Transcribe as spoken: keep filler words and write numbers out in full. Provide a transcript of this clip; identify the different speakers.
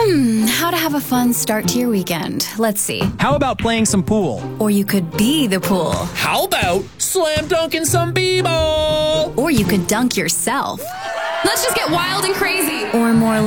Speaker 1: Hmm, how to have a fun start to your weekend. Let's see.
Speaker 2: How about playing some pool?
Speaker 1: Or you could be the pool.
Speaker 3: How about slam dunking some b-ball?
Speaker 1: Or you could dunk yourself.
Speaker 4: Let's just get wild and crazy.
Speaker 1: Or more